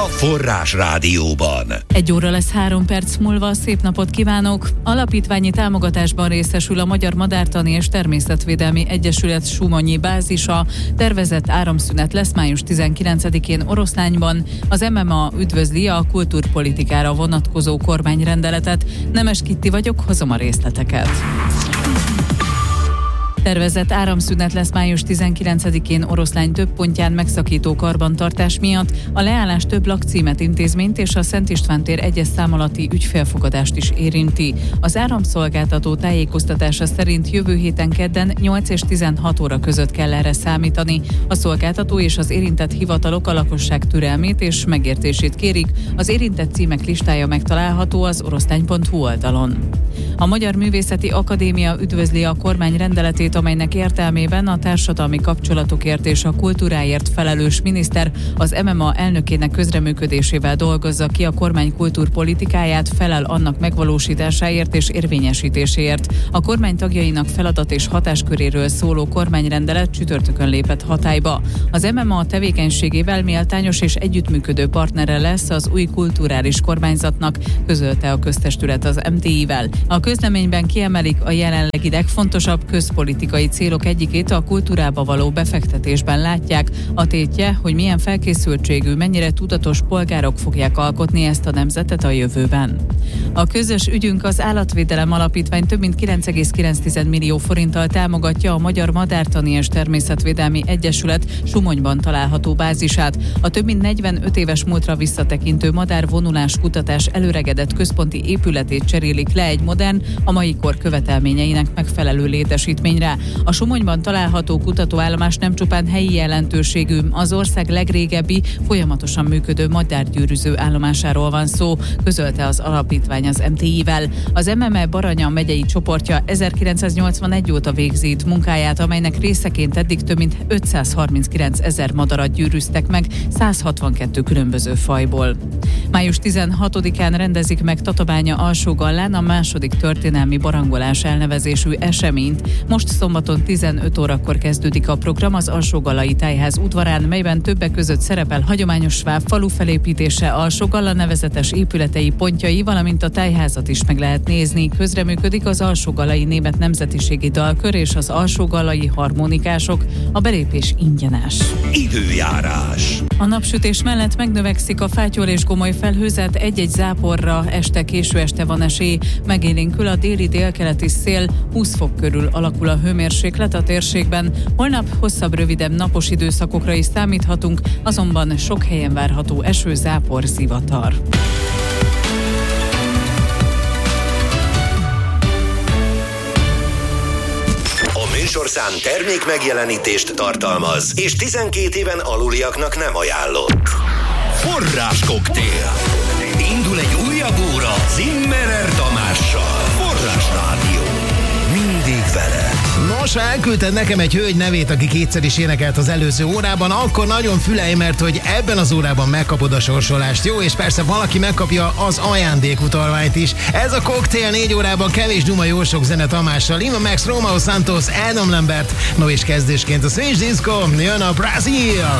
Forrás Rádióban. 1 óra lesz 3 perc múlva, szép napot kívánok! Alapítványi támogatásban részesül a Magyar Madártani és Természetvédelmi Egyesület Somonyi bázisa. Tervezett áramszünet lesz május 19-én Oroszlányban. Az MMA üdvözli a kultúrpolitikára vonatkozó kormányrendeletet. Nemes Kitti vagyok, hozom a részleteket. Tervezett áramszünet lesz május 19-én Oroszlány több pontján megszakító karbantartás miatt. A leállás több lakcímet, intézményt és a Szent István tér egyes szám alatti ügyfélfogadást is érinti. Az áramszolgáltató tájékoztatása szerint jövő héten kedden 8 és 16 óra között kell erre számítani. A szolgáltató és az érintett hivatalok a lakosság türelmét és megértését kérik. Az érintett címek listája megtalálható az oroszlány.hu oldalon. A Magyar Művészeti Akadémia üdvözli a kormány rendeletét, amelynek értelmében a társadalmi kapcsolatokért és a kultúráért felelős miniszter az MMA elnökének közreműködésével dolgozza ki a kormány kultúrpolitikáját, felel annak megvalósításáért és érvényesítéséért. A kormány tagjainak feladat és hatásköréről szóló kormányrendelet csütörtökön lépett hatályba. Az MMA tevékenységével méltányos és együttműködő partnere lesz az új kulturális kormányzatnak, közölte a köztestület az MTI-vel. A közleményben kiemelik a jelenlegi legfontosabb közpolitikai célok egyikét, a kultúrába való befektetésben látják. A tétje, hogy milyen felkészültségű, mennyire tudatos polgárok fogják alkotni ezt a nemzetet a jövőben. A közös ügyünk az Állatvédelem Alapítvány több mint 9,9 millió forinttal támogatja a Magyar Madártani és Természetvédelmi Egyesület Somonyban található bázisát. A több mint 45 éves múltra visszatekintő madárvonulás kutatás előregedett központi épületét cserélik le egy modern, a mai kor követelményeinek megfelelő létesítményre. A Somonyban található kutatóállomás nem csupán helyi jelentőségű, az ország legrégebbi, folyamatosan működő madárgyűrűző állomásáról van szó, közölte az alapítvány az MTI-vel. Az MME Baranya megyei csoportja 1981 óta végzi itt munkáját, amelynek részeként eddig több mint 539 000 madarat gyűrűztek meg 162 különböző fajból. Május 16-án rendezik meg Tatabánya Alsógallán a második történelmi barangolás elnevezésű eseményt. Most szombaton 15 órakor kezdődik a program az Alsógallai Tájház udvarán, melyben többek között szerepel hagyományos sváb falu felépítése, Alsógalla nevezetes épületei, pontjai, valamint a tájházat is meg lehet nézni. Közreműködik az Alsógallai Német Nemzetiségi Dalkör és az Alsógallai Harmonikások. A belépés ingyenes. Időjárás. A napsütés mellett megnövekszik a fátyol és gomoly felhőzet, egy-egy záporra késő este van esély. Megélénkül a déli délkeleti szél, 20 fok körül alakul a hőmérséklet a térségben. Holnap hosszabb, rövidebb napos időszakokra is számíthatunk, azonban sok helyen várható eső, zápor, zivatar. Műsorszám termék megjelenítést tartalmaz, és 12 éven aluliaknak nem ajánlott. Forráskoktél. Indul egy újabb óra Zimmerer Tamással. Forrás Rádió. Mindig veled. Nos, ha elküldted nekem egy hölgy nevét, aki kétszer is énekelt az előző órában, akkor nagyon fülelj, mert hogy ebben az órában megkapod a sorsolást, jó? És persze valaki megkapja az ajándékutalványt is. Ez a koktél 4 órában kevés duma, jó sok zene Tamással. Ima Max, Romeo Santos, Adam Lambert. No és kezdésként a Swing Disco, jön a Brazil!